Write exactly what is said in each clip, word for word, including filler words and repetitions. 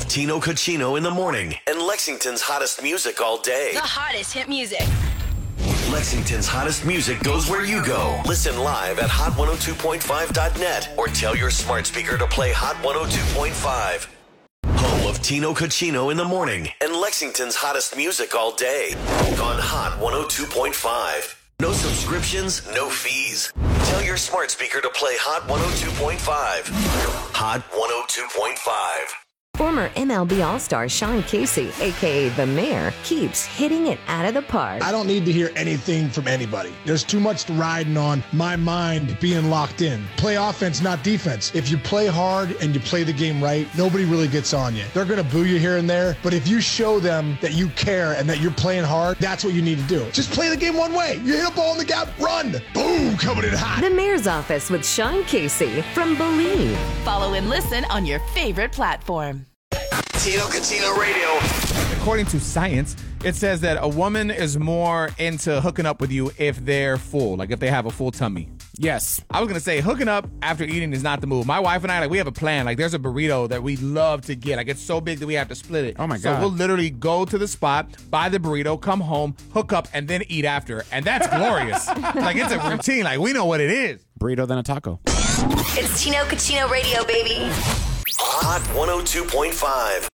of Tino Cucino in the morning and Lexington's hottest music all day. The hottest hit music. Lexington's hottest music goes where you go. Listen live at hot one oh two point five dot net or tell your smart speaker to play Hot one oh two point five. Home of Tino Cucino in the morning and Lexington's hottest music all day on Hot one oh two point five. No subscriptions, no fees. Tell your smart speaker to play Hot one oh two point five. Hot one oh two point five. Former M L B All-Star Sean Casey, a k a. The Mayor, keeps hitting it out of the park. I don't need to hear anything from anybody. There's too much riding on my mind being locked in. Play offense, not defense. If you play hard and you play the game right, nobody really gets on you. They're going to boo you here and there, but if you show them that you care and that you're playing hard, that's what you need to do. Just play the game one way. You hit a ball in the gap, run. Boom, coming in hot. The Mayor's Office with Sean Casey from Believe. Follow and listen on your favorite platform. Tino Cucino Radio. According to science, it says that a woman is more into hooking up with you if they're full, like if they have a full tummy. Yes. I was going to say hooking up after eating is not the move. My wife and I, like, we have a plan. Like, there's a burrito that we love to get. Like, it's so big that we have to split it. Oh, my so God. So we'll literally go to the spot, buy the burrito, come home, hook up, and then eat after. And that's glorious. Like, it's a routine. Like, we know what it is. Burrito then a taco. It's Tino Cucino Radio, baby. Hot one oh two point five.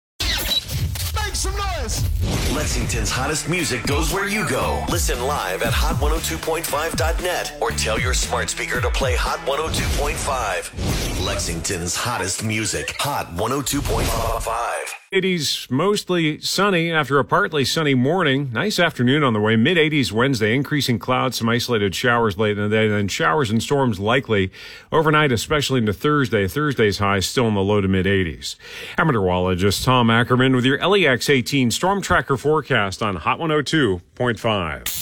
Make some noise. Lexington's hottest music goes where you go. Listen live at hot one oh two point five dot net or tell your smart speaker to play Hot one oh two point five. Lexington's hottest music. Hot one oh two point five. eighties, mostly sunny after a partly sunny morning. Nice afternoon on the way. mid eighties Wednesday. Increasing clouds, some isolated showers late in the day, then showers and storms likely overnight, especially into Thursday. Thursday's high still in the low to mid eighties. I'm meteorologist Tom Ackerman with your L E X eighteen Storm Tracker forecast on Hot one oh two point five.